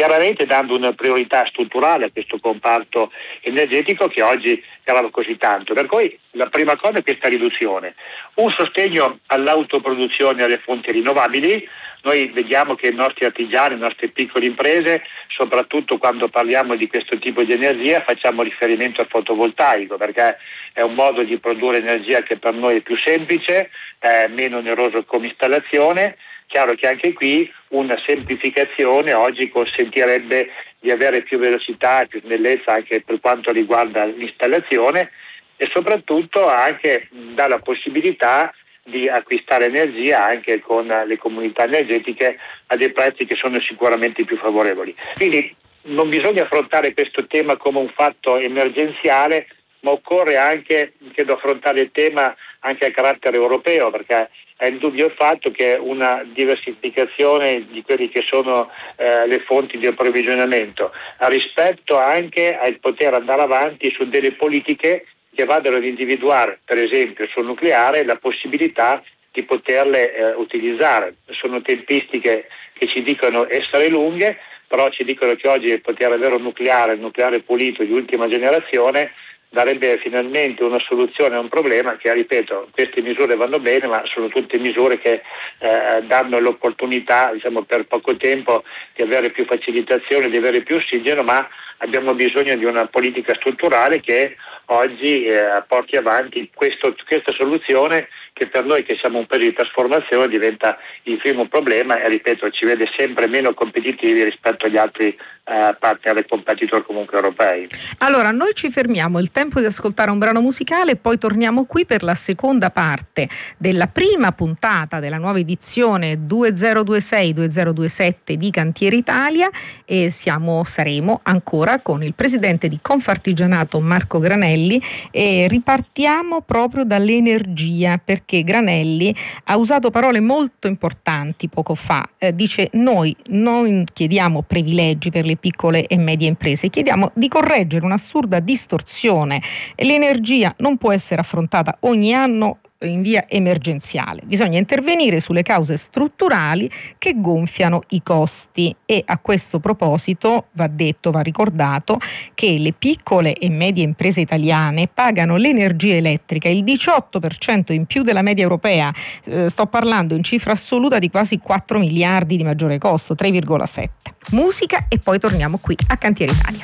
chiaramente dando una priorità strutturale a questo comparto energetico che oggi grava così tanto. Per cui la prima cosa è questa riduzione, un sostegno all'autoproduzione e alle fonti rinnovabili. Noi vediamo che i nostri artigiani, le nostre piccole imprese, soprattutto quando parliamo di questo tipo di energia, facciamo riferimento al fotovoltaico, perché è un modo di produrre energia che per noi è più semplice, meno oneroso come installazione. Chiaro che anche qui una semplificazione oggi consentirebbe di avere più velocità e più snellezza anche per quanto riguarda l'installazione, e soprattutto anche dà la possibilità di acquistare energia anche con le comunità energetiche a dei prezzi che sono sicuramente più favorevoli. Quindi non bisogna affrontare questo tema come un fatto emergenziale, ma occorre anche, credo, affrontare il tema anche a carattere europeo, perché è indubbio il fatto che una diversificazione di quelli che sono le fonti di approvvigionamento, rispetto anche al poter andare avanti su delle politiche che vadano ad individuare, per esempio sul nucleare, la possibilità di poterle utilizzare. Sono tempistiche che ci dicono essere lunghe, però ci dicono che oggi poter avere un nucleare pulito di ultima generazione darebbe finalmente una soluzione a un problema che, ripeto, queste misure vanno bene, ma sono tutte misure che danno l'opportunità, diciamo, per poco tempo di avere più facilitazione, di avere più ossigeno, ma abbiamo bisogno di una politica strutturale che oggi porti avanti questa soluzione, che per noi che siamo un paese di trasformazione diventa il primo problema e, ripeto, ci vede sempre meno competitivi rispetto agli altri partner e competitor comunque europei. Allora, noi ci fermiamo, il tempo di ascoltare un brano musicale e poi torniamo qui per la seconda parte della prima puntata della nuova edizione 2026-2027 di Cantiere Italia, e saremo ancora con il presidente di Confartigianato Marco Granelli, e ripartiamo proprio dall'energia, perché Granelli ha usato parole molto importanti poco fa. Dice: noi non chiediamo privilegi per le piccole e medie imprese, chiediamo di correggere un'assurda distorsione. L'energia non può essere affrontata ogni anno in via emergenziale, bisogna intervenire sulle cause strutturali che gonfiano i costi, e a questo proposito va ricordato che le piccole e medie imprese italiane pagano l'energia elettrica il 18% in più della media europea. Sto parlando in cifra assoluta di quasi 4 miliardi di maggiore costo, 3,7. Musica e poi torniamo qui a Cantiere Italia.